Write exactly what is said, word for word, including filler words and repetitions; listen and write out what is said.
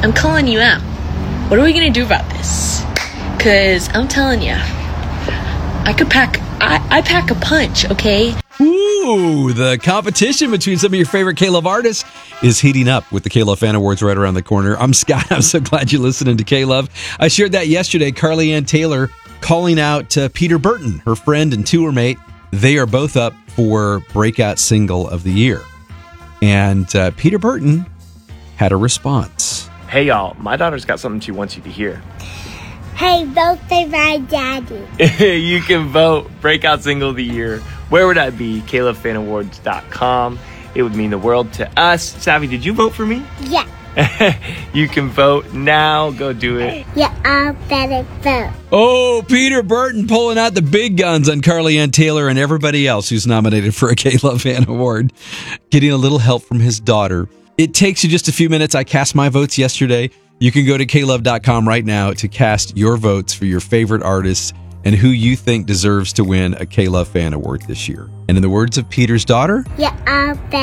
I'm calling you out. What are we going to do about this? Because I'm telling you, I could pack, I, I pack a punch, okay? Ooh, the competition between some of your favorite K-Love artists is heating up with the K-Love Fan Awards right around the corner. I'm Scott. I'm so glad you're listening to K-Love. I shared that yesterday. Carly Ann Taylor calling out uh, Peter Burton, her friend and tour mate. They are both up for Breakout Single of the Year. And uh, Peter Burton had a response. Hey, y'all. My daughter's got something she wants you to hear. Hey, vote for my daddy. You can vote Breakout Single of the Year. Where would I be? K Love Fan Awards dot com. It would mean the world to us. Savvy, did you vote for me? Yeah. You can vote now. Go do it. You all better vote. Oh, Peter Burton pulling out the big guns on Carly Ann Taylor and everybody else who's nominated for a K-Love Fan Award. Getting a little help from his daughter. It takes you just a few minutes. I cast my votes yesterday. You can go to K Love dot com right now to cast your votes for your favorite artists and who you think deserves to win a K-Love Fan Award this year. And in the words of Peter's daughter, You all better